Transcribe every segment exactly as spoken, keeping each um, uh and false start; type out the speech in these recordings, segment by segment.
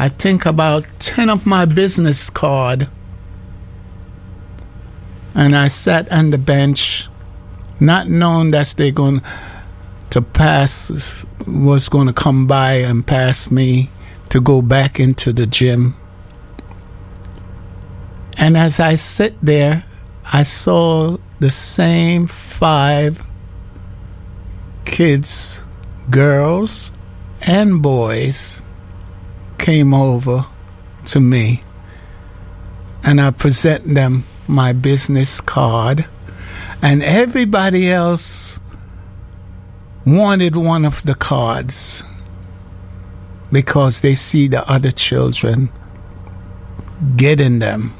I think about ten of my business card. And I sat on the bench, not knowing that they going to pass, was going to come by and pass me to go back into the gym. And as I sit there, I saw the same five kids, girls and boys, came over to me. And I present them my business card. And everybody else wanted one of the cards because they see the other children getting them.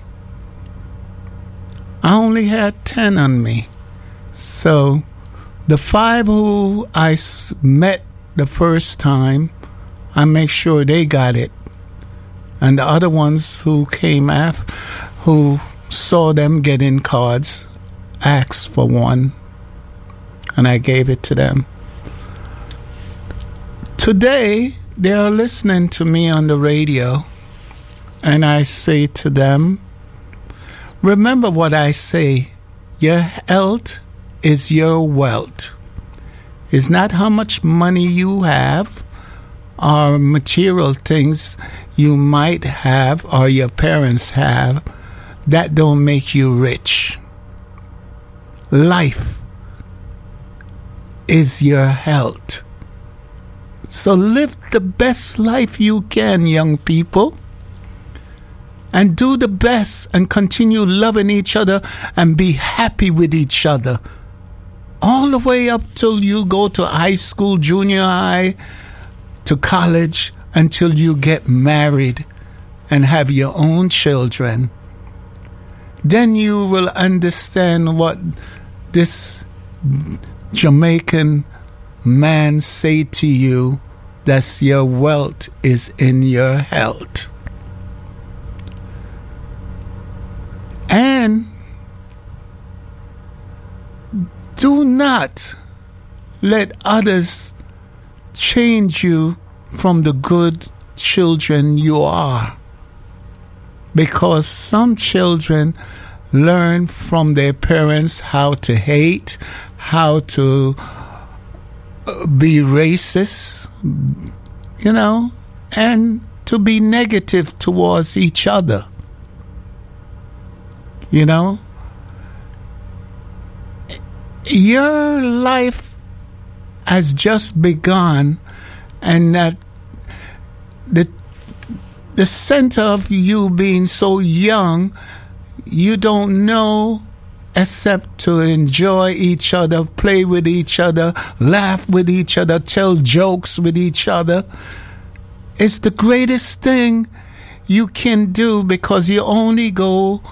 I only had ten on me. So the five who I met the first time, I make sure they got it. And the other ones who came after, who saw them getting cards, asked for one, and I gave it to them. Today, they are listening to me on the radio, and I say to them, remember what I say, your health is your wealth. It's not how much money you have or material things you might have or your parents have that don't make you rich. Life is your health. So live the best life you can, young people. And do the best and continue loving each other and be happy with each other. All the way up till you go to high school, junior high, to college, until you get married and have your own children. Then you will understand what this Jamaican man say to you, that your wealth is in your health. And do not let others change you from the good children you are. Because some children learn from their parents how to hate, how to be racist, you know, and to be negative towards each other. You know, your life has just begun, and that the the center of you being so young, you don't know except to enjoy each other, play with each other, laugh with each other, tell jokes with each other. It's the greatest thing you can do, because you only go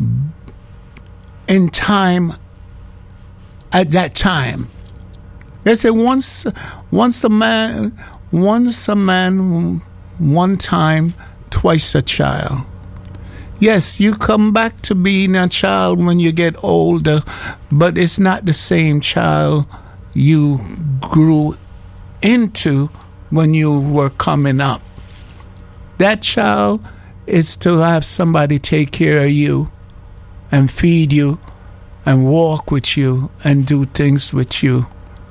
in time at that time. They say once once a man once a man one time, twice a child. Yes, you come back to being a child when you get older, but it's not the same child you grew into when you were coming up. That child is to have somebody take care of you and feed you and walk with you and do things with you.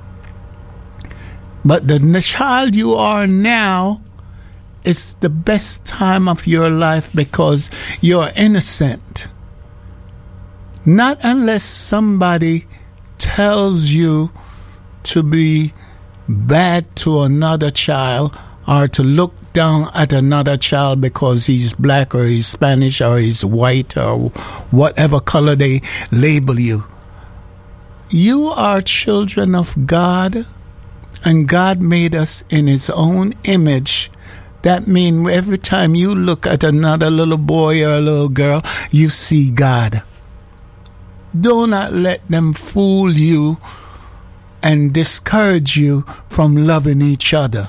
But the child you are now is the best time of your life, because you're innocent. Not unless somebody tells you to be bad to another child or to look down at another child because he's black or he's Spanish or he's white or whatever color they label you. You are children of God, and God made us in his own image. That means every time you look at another little boy or a little girl, you see God. Do not let them fool you and discourage you from loving each other.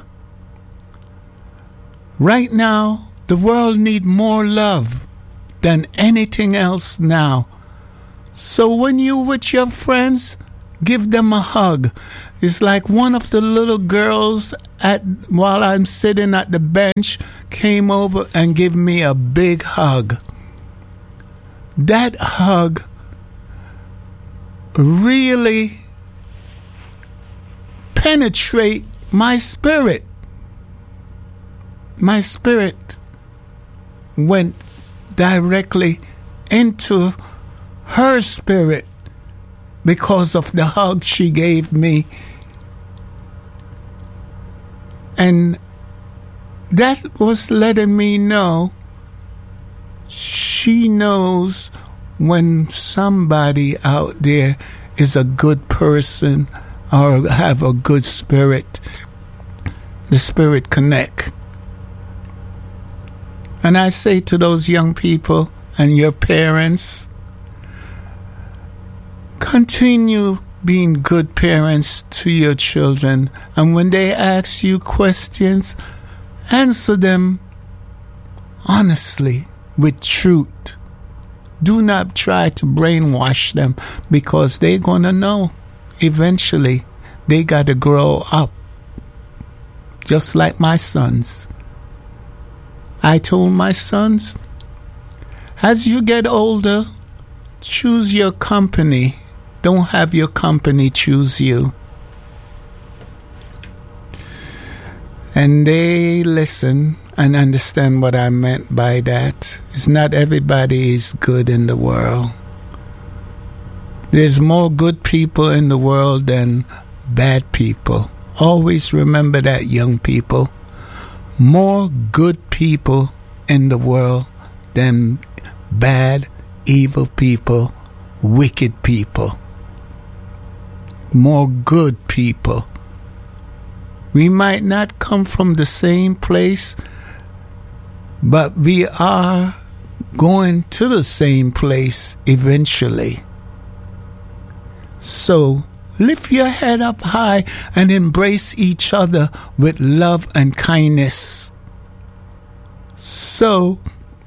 Right now, the world needs more love than anything else now. So when you with your friends, give them a hug. It's like one of the little girls at while I'm sitting at the bench came over and gave me a big hug. That hug really penetrate my spirit. My spirit went directly into her spirit because of the hug she gave me. And that was letting me know she knows when somebody out there is a good person or have a good spirit. The spirit connect. And I say to those young people and your parents, continue being good parents to your children. And when they ask you questions, answer them honestly with truth. Do not try to brainwash them, because they're going to know eventually they got to grow up. Just like my sons. I told my sons, as you get older, choose your company. Don't have your company choose you. And they listen and understand what I meant by that. It's not everybody is good in the world. There's more good people in the world than bad people. Always remember that, young people. More good people in the world than bad, evil people, wicked people. More good people. We might not come from the same place, but we are going to the same place eventually. So, lift your head up high and embrace each other with love and kindness. So,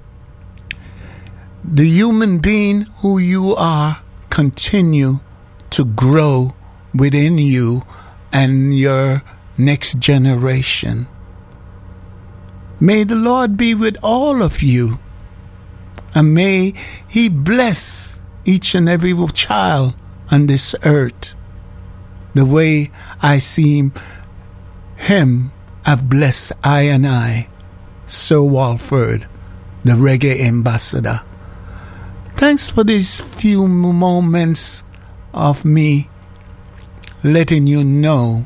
the human being who you are continue to grow within you and your next generation. May the Lord be with all of you, and may He bless each and every child on this earth the way I see Him have blessed I and I, Sir Walford, the reggae ambassador. Thanks for these few moments of me letting you know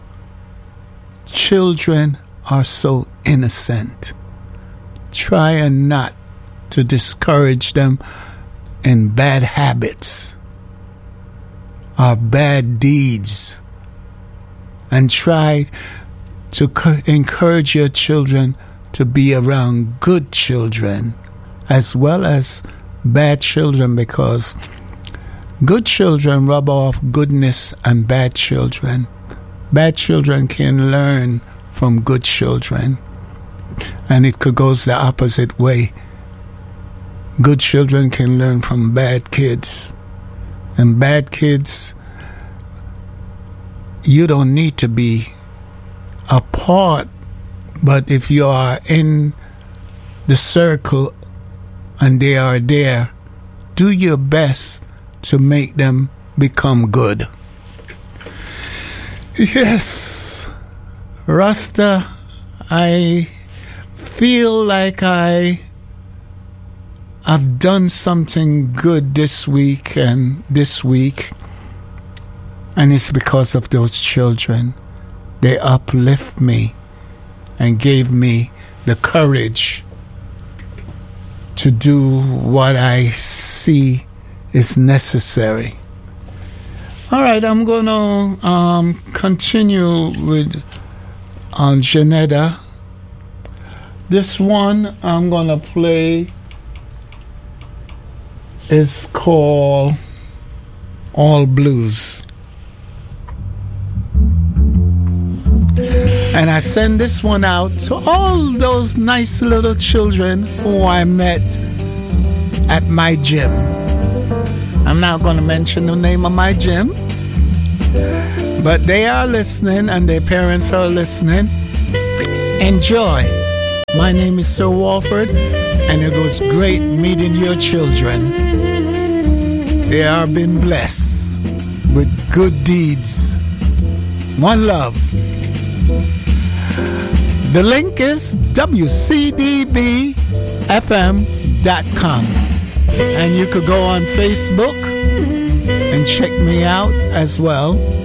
children are so innocent. Try and not to discourage them in bad habits or bad deeds, and try to encourage your children to be around good children as well as bad children, because good children rub off goodness and bad children. Bad children can learn from good children, and it could go the opposite way. Good children can learn from bad kids, and bad kids, you don't need to be a part, but if you are in the circle and they are there, do your best to make them become good. Yes, Rasta, I feel like I have done something good this week and this week, and it's because of those children. They uplift me and gave me the courage to do what I see is necessary. All right, I'm going to um, continue with um, Janetta. This one I'm going to play is called All Blues. And I send this one out to all those nice little children who I met at my gym. I'm not going to mention the name of my gym, But they are listening and their parents are listening. Enjoy. My name is Sir Walford, and it was great meeting your children. They are been blessed with good deeds. One love. The link is w c d b f m dot com. And you could go on Facebook and check me out as well.